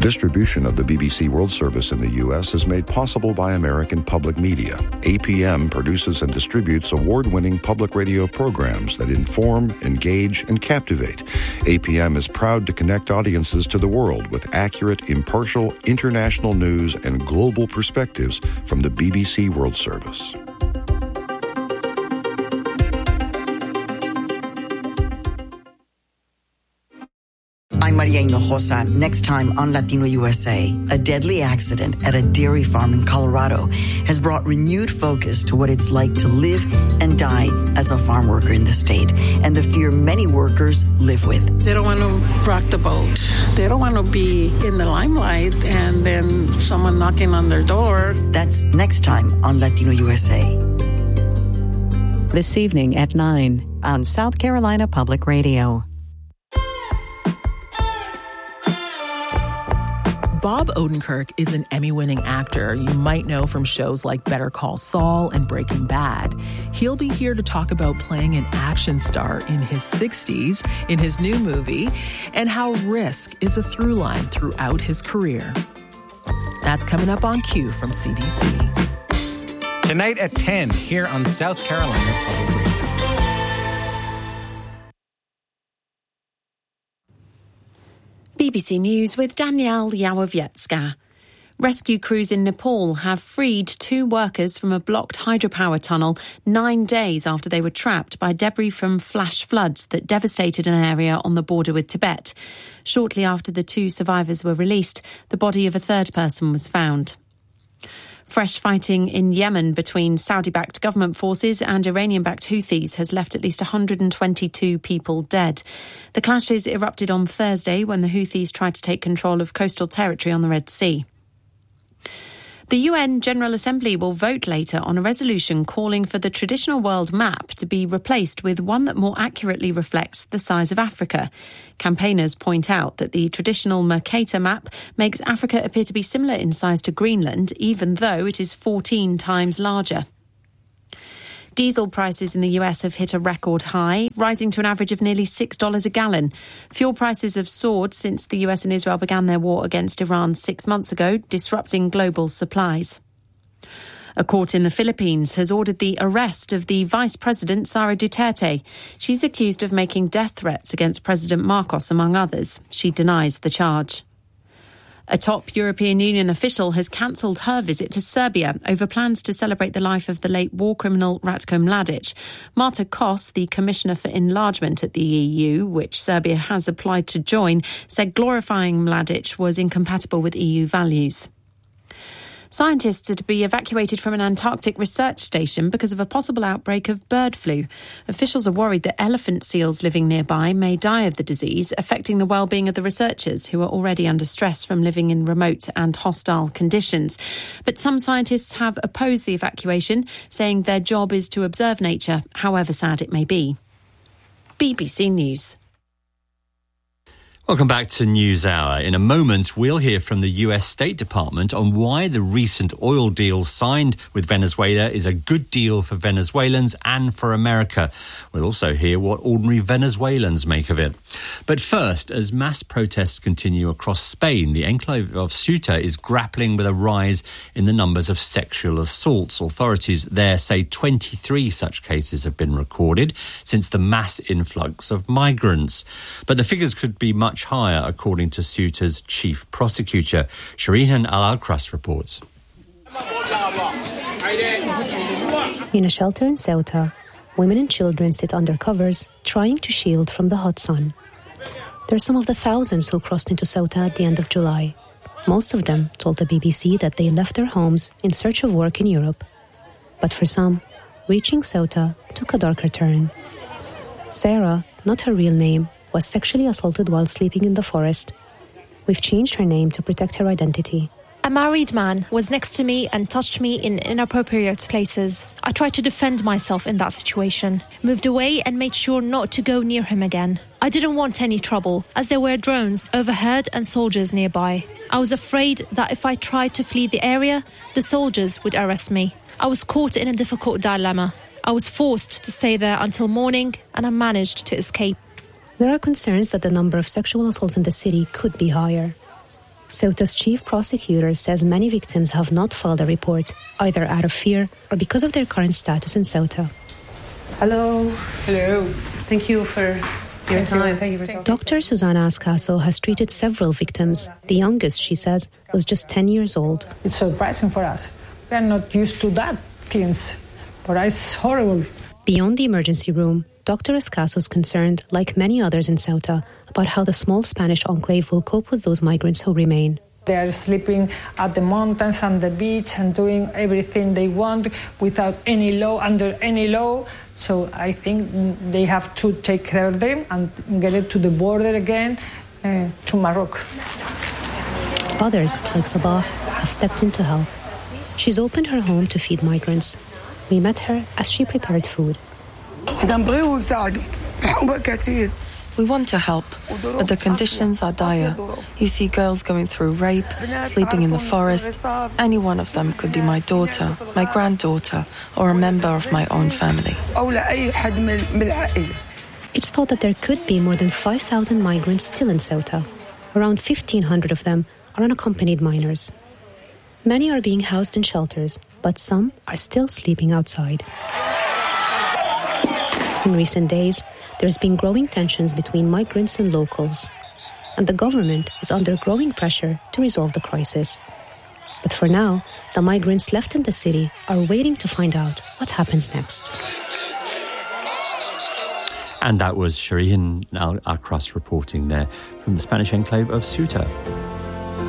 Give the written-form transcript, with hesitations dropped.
Distribution of the BBC World Service in the U.S. is made possible by American Public Media. APM produces and distributes award-winning public radio programs that inform, engage, and captivate. APM is proud to connect audiences to the world with accurate, impartial, international news and global perspectives from the BBC World Service. I'm Maria Hinojosa. Next time on Latino USA, a deadly accident at a dairy farm in Colorado has brought renewed focus to what it's like to live and die as a farm worker in the state and the fear many workers live with. They don't want to rock the boat. They don't want to be in the limelight and then someone knocking on their door. That's next time on Latino USA. This evening at 9 on South Carolina Public Radio. Bob Odenkirk is an Emmy-winning actor you might know from shows like Better Call Saul and Breaking Bad. He'll be here to talk about playing an action star in his 60s in his new movie and how risk is a through line throughout his career. That's coming up on Q from CBC. Tonight at 10 here on South Carolina Public Radio. BBC News with Danielle Yawowiecka. Rescue crews in Nepal have freed 2 workers from a blocked hydropower tunnel 9 days after they were trapped by debris from flash floods that devastated an area on the border with Tibet. Shortly after the 2 survivors were released, the body of a third person was found. Fresh fighting in Yemen between Saudi-backed government forces and Iranian-backed Houthis has left at least 122 people dead. The clashes erupted on Thursday when the Houthis tried to take control of coastal territory on the Red Sea. The UN General Assembly will vote later on a resolution calling for the traditional world map to be replaced with one that more accurately reflects the size of Africa. Campaigners point out that the traditional Mercator map makes Africa appear to be similar in size to Greenland, even though it is 14 times larger. Diesel prices in the US have hit a record high, rising to an average of nearly $6 a gallon. Fuel prices have soared since the US and Israel began their war against Iran 6 months ago, disrupting global supplies. A court in the Philippines has ordered the arrest of the Vice President, Sara Duterte. She's accused of making death threats against President Marcos, among others. She denies the charge. A top European Union official has cancelled her visit to Serbia over plans to celebrate the life of the late war criminal Ratko Mladic. Marta Kos, the Commissioner for Enlargement at the EU, which Serbia has applied to join, said glorifying Mladic was incompatible with EU values. Scientists are to be evacuated from an Antarctic research station because of a possible outbreak of bird flu. Officials are worried that elephant seals living nearby may die of the disease, affecting the well-being of the researchers, who are already under stress from living in remote and hostile conditions. But some scientists have opposed the evacuation, saying their job is to observe nature, however sad it may be. BBC News. Welcome back to NewsHour. In a moment, we'll hear from the US State Department on why the recent oil deal signed with Venezuela is a good deal for Venezuelans and for America. We'll also hear what ordinary Venezuelans make of it. But first, as mass protests continue across Spain, the enclave of Ceuta is grappling with a rise in the numbers of sexual assaults. Authorities there say 23 such cases have been recorded since the mass influx of migrants. But the figures could be much higher, according to Ceuta's chief prosecutor. Shireen Al-Alkras reports. In a shelter in Ceuta, women and children sit under covers, trying to shield from the hot sun. They're some of the thousands who crossed into Ceuta at the end of July. Most of them told the BBC that they left their homes in search of work in Europe. But for some, reaching Ceuta took a darker turn. Sarah, not her real name, was sexually assaulted while sleeping in the forest. We've changed her name to protect her identity. A married man was next to me and touched me in inappropriate places. I tried to defend myself in that situation, moved away and made sure not to go near him again. I didn't want any trouble, as there were drones overhead and soldiers nearby. I was afraid that if I tried to flee the area, the soldiers would arrest me. I was caught in a difficult dilemma. I was forced to stay there until morning, and I managed to escape. There are concerns that the number of sexual assaults in the city could be higher. Ceuta's chief prosecutor says many victims have not filed a report, either out of fear or because of their current status in Ceuta. Hello. Hello. Thank you for your time. Thank you for talking. Dr. Susana Ascaso has treated several victims. The youngest, she says, was just 10 years old. It's surprising for us. We are not used to that things, but it's horrible. Beyond the emergency room, Dr. Ascaso is concerned, like many others in Ceuta, about how the small Spanish enclave will cope with those migrants who remain. They are sleeping at the mountains and the beach and doing everything they want without any law, under any law. So I think they have to take care of them and get it to the border again, to Morocco. Others, like Sabah, have stepped in to help. She's opened her home to feed migrants. We met her as she prepared food. We want to help, but the conditions are dire. You see girls going through rape, sleeping in the forest. Any one of them could be my daughter, my granddaughter, or a member of my own family. It's thought that there could be more than 5,000 migrants still in Ceuta. Around 1,500 of them are unaccompanied minors. Many are being housed in shelters, but some are still sleeping outside. In recent days, there's been growing tensions between migrants and locals, and the government is under growing pressure to resolve the crisis. But for now, the migrants left in the city are waiting to find out what happens next. And that was Shireen Al-Akras reporting there from the Spanish enclave of Ceuta.